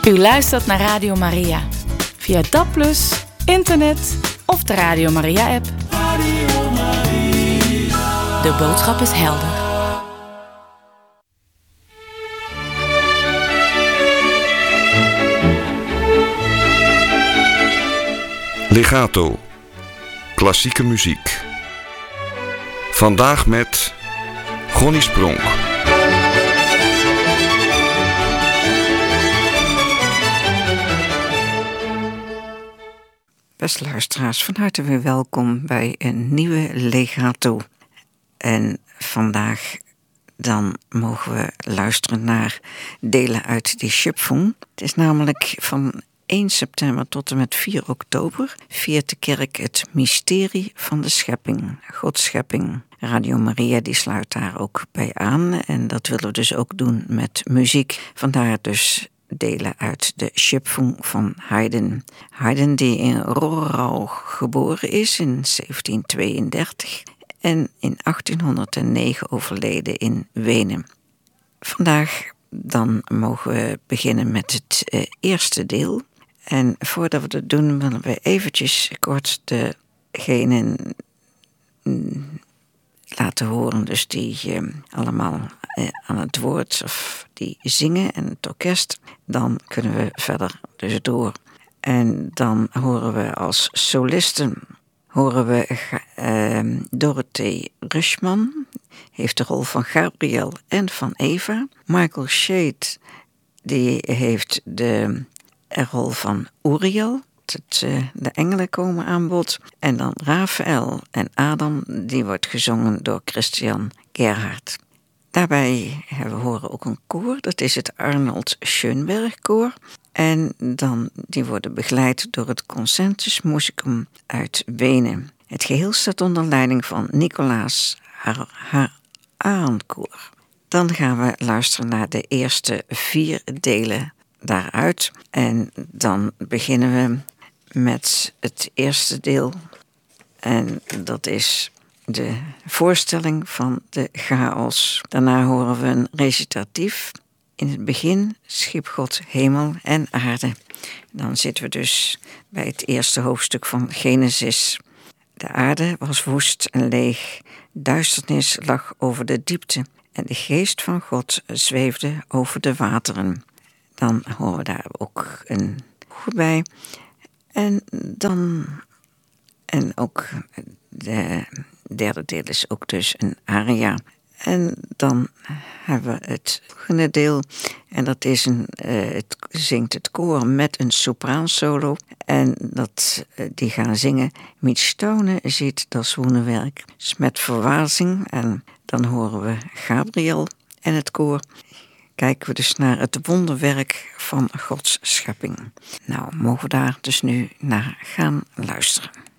U luistert naar Radio Maria. Via DAB+, internet of de Radio Maria-app. Radio Maria. De boodschap is helder. Legato. Klassieke muziek. Vandaag met Gonnie Spronk. Beste luisteraars, van harte weer welkom bij een nieuwe Legato. En vandaag dan mogen we luisteren naar delen uit die Schöpfung. Het is namelijk van 1 september tot en met 4 oktober viert de kerk het mysterie van de schepping, Gods schepping. Radio Maria die sluit daar ook bij aan en dat willen we dus ook doen met muziek. Vandaar dus delen uit de Schöpfung van Haydn. Haydn die in Rohrau geboren is in 1732 en in 1809 overleden in Wenen. Vandaag dan mogen we beginnen met het eerste deel. En voordat we dat doen willen we eventjes kort degenen laten horen, dus die allemaal aan het woord of die zingen en het orkest. Dan kunnen we verder dus door. En dan horen we als solisten Dorothee Rüschmann, heeft de rol van Gabriel en van Eva. Michael Shade, die heeft de rol van Uriel. De engelen komen aan bod. En dan Raphaël en Adam, die wordt gezongen door Christian Gerhardt. Daarbij horen we ook een koor, dat is het Arnold Schönberg koor. En dan die worden begeleid door het Concentus Musicum uit Wenen. Het geheel staat onder leiding van Nicolaas Harenkoor. Dan gaan we luisteren naar de eerste 4 delen daaruit. En dan beginnen we met het eerste deel. En dat is de voorstelling van de chaos. Daarna horen we een recitatief. In het begin schiep God hemel en aarde. Dan zitten we dus bij het eerste hoofdstuk van Genesis. De aarde was woest en leeg. Duisternis lag over de diepte. En de geest van God zweefde over de wateren. Dan horen we daar ook een goed bij. En ook de derde deel is ook dus een aria. En dan hebben we het volgende deel. En dat is het zingt het koor met een sopraansolo. En die gaan zingen. Mit Staunen ziet das Wunderwerk. Dus met verwazing. En dan horen we Gabriel en het koor. Kijken we dus naar het wonderwerk van Gods schepping. Nou, mogen we daar dus nu naar gaan luisteren.